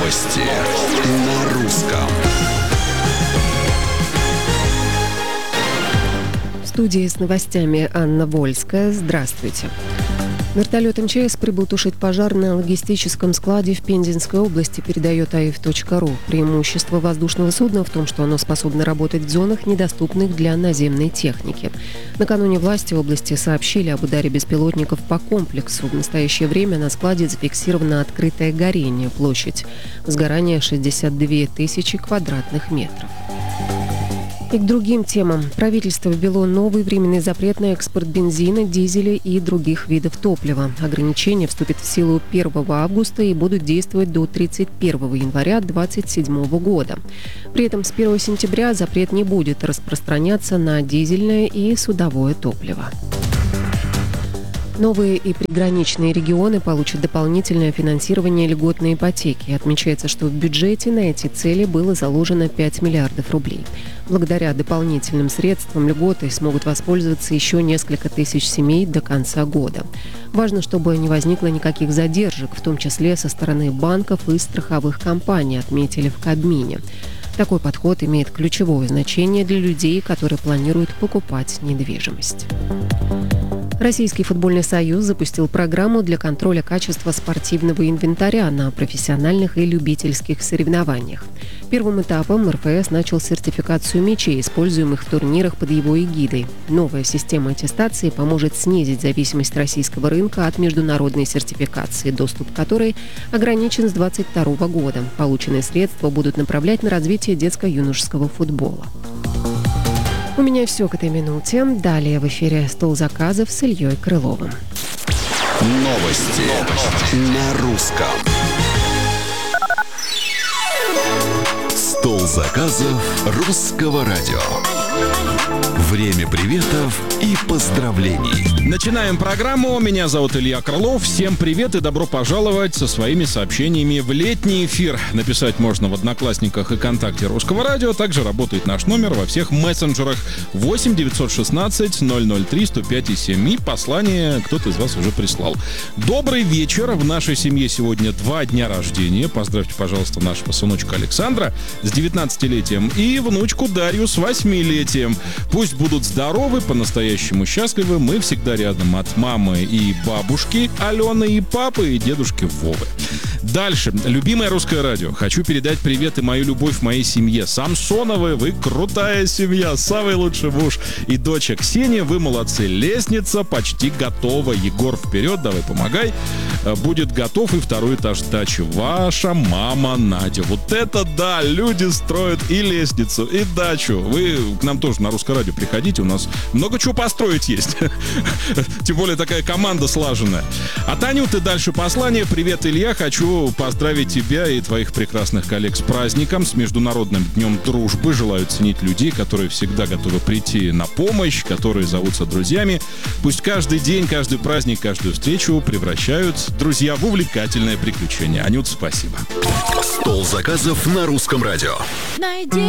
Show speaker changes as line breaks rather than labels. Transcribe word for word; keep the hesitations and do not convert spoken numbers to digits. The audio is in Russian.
Новости на русском.
В студии с новостями Анна Вольская. Здравствуйте. Вертолет эм че эс прибыл тушить пожар на логистическом складе в Пензенской области, передает а и эф точка ру. Преимущество воздушного судна в том, что оно способно работать в зонах, недоступных для наземной техники. Накануне власти области сообщили об ударе беспилотников по комплексу. В настоящее время на складе зафиксировано открытое горение. Площадь сгорания шестьдесят две тысячи квадратных метров. И к другим темам. Правительство ввело новый временный запрет на экспорт бензина, дизеля и других видов топлива. Ограничения вступят в силу первого августа и будут действовать до тридцать первого января две тысячи двадцать седьмого года. При этом с первого сентября запрет не будет распространяться на дизельное и судовое топливо. Новые и приграничные регионы получат дополнительное финансирование льготной ипотеки. Отмечается, что в бюджете на эти цели было заложено пять миллиардов рублей. Благодаря дополнительным средствам льготы смогут воспользоваться еще несколько тысяч семей до конца года. Важно, чтобы не возникло никаких задержек, в том числе со стороны банков и страховых компаний, отметили в Кабмине. Такой подход имеет ключевое значение для людей, которые планируют покупать недвижимость. Российский футбольный союз запустил программу для контроля качества спортивного инвентаря на профессиональных и любительских соревнованиях. Первым этапом эр эф эс начал сертификацию мячей, используемых в турнирах под его эгидой. Новая система аттестации поможет снизить зависимость российского рынка от международной сертификации, доступ к которой ограничен с две тысячи двадцать второго года. Полученные средства будут направлять на развитие детско-юношеского футбола. У меня все к этой минуте. Далее в эфире «Стол заказов» с Ильей Крыловым.
Новости, Новости. на русском. Стол заказов русского радио. Время приветов и поздравлений.
Начинаем программу. Меня зовут Илья Крылов. Всем привет и добро пожаловать со своими сообщениями в летний эфир. Написать можно в Одноклассниках и ВКонтакте Русского радио. Также работает наш номер во всех мессенджерах восемь девятьсот шестнадцать ноль ноль три сто пять семь. И послание кто-то из вас уже прислал. Добрый вечер. В нашей семье сегодня два дня рождения. Поздравьте, пожалуйста, нашего сыночка Александра с девятнадцатилетием и внучку Дарью с восьмилетием. Пусть будут здоровы, по-настоящему счастливы. Мы всегда рядом от мамы и бабушки Алены и папы и дедушки Вовы. Дальше. Любимое русское радио. Хочу передать привет и мою любовь моей семье. Самсоновы, вы крутая семья. Самый лучший муж. И доча Ксения, вы молодцы. Лестница почти готова. Егор, вперед, давай помогай. Будет готов и второй этаж дачи. Ваша мама Надя. Вот это да, люди строят и лестницу, и дачу. Вы к нам тоже на русское радио приходите. У нас много чего построить есть. Тем более такая команда слаженная. От Анюты дальше послание. Привет, Илья. Хочу поздравить тебя и твоих прекрасных коллег с праздником, с Международным днем дружбы. Желаю ценить людей, которые всегда готовы прийти на помощь, которые зовутся друзьями. Пусть каждый день, каждый праздник, каждую встречу превращают друзья в увлекательное приключение. Анют, спасибо.
Стол заказов на русском радио.
Найди